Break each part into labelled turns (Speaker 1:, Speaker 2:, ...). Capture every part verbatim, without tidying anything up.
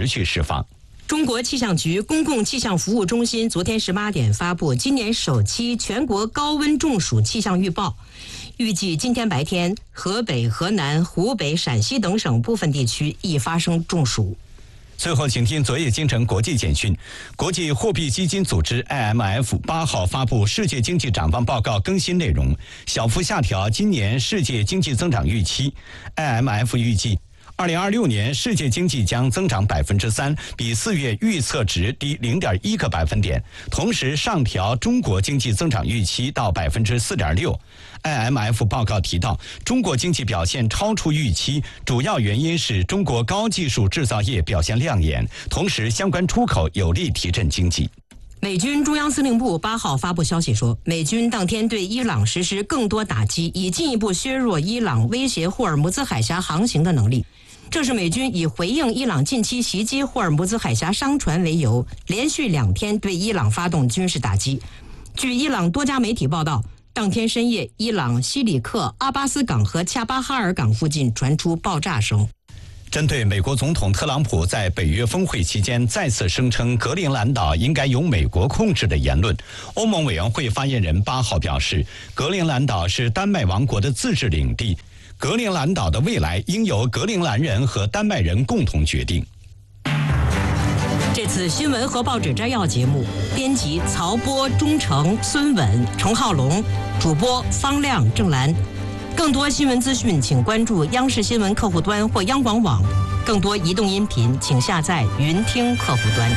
Speaker 1: 持续释放。
Speaker 2: 中国气象局公共气象服务中心昨天十八点发布今年首期全国高温中暑气象预报，预计今天白天河北、河南、湖北、陕西等省部分地区易发生中暑。
Speaker 1: 最后，请听昨夜今晨国际简讯。国际货币基金组织 I M F 八号发布世界经济展望报告更新内容，小幅下调今年世界经济增长预期。I M F 预计二零二六年世界经济将增长百分之三，比四月预测值低零点一个百分点。同时上调中国经济增长预期到百分之四点六。I M F 报告提到，中国经济表现超出预期，主要原因是中国高技术制造业表现亮眼，同时相关出口有力提振经济。
Speaker 2: 美军中央司令部八号发布消息说，美军当天对伊朗实施更多打击，以进一步削弱伊朗威胁霍尔木兹海峡航行的能力。这是美军以回应伊朗近期袭击霍尔木兹海峡商船为由，连续两天对伊朗发动军事打击。据伊朗多家媒体报道，当天深夜，伊朗西里克阿巴斯港和恰巴哈尔港附近传出爆炸声。
Speaker 1: 针对美国总统特朗普在北约峰会期间再次声称格陵兰岛应该由美国控制的言论，欧盟委员会发言人八号表示，格陵兰岛是丹麦王国的自治领地，格陵兰岛的未来应由格陵兰人和丹麦人共同决定。
Speaker 2: 这次新闻和报纸摘要节目，编辑曹波、钟诚、孙稳、程浩龙，主播方亮、郑兰。更多新闻资讯，请关注央视新闻客户端或央广网。更多移动音频，请下载云听客户端。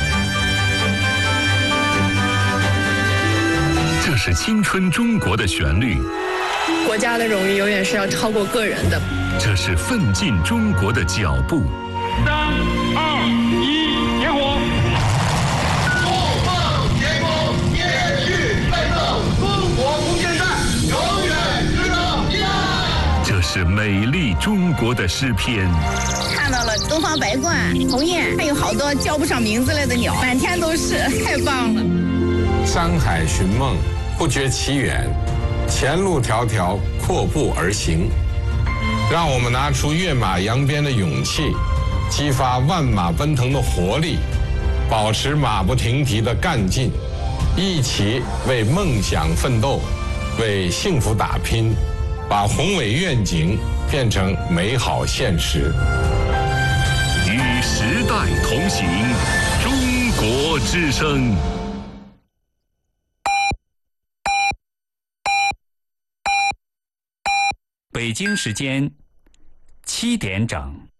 Speaker 3: 这是青春中国的旋律。
Speaker 4: 国家的荣誉永远是要超过个人的。
Speaker 3: 这是奋进中国的脚步。
Speaker 5: 三二一，点火！
Speaker 6: 后方天空延续奋斗，中国不间断，永远值得依赖。
Speaker 3: 这是美丽中国的诗篇。
Speaker 7: 看到了东方白鹳、鸿雁，还有好多叫不上名字来的鸟，满天都是，太棒了。
Speaker 8: 山海寻梦，不觉其远，前路迢迢，阔步而行。让我们拿出跃马扬鞭的勇气，激发万马奔腾的活力，保持马不停蹄的干劲，一起为梦想奋斗，为幸福打拼，把宏伟愿景变成美好现实。
Speaker 3: 与时代同行，中国之声。
Speaker 9: 北京时间七点整。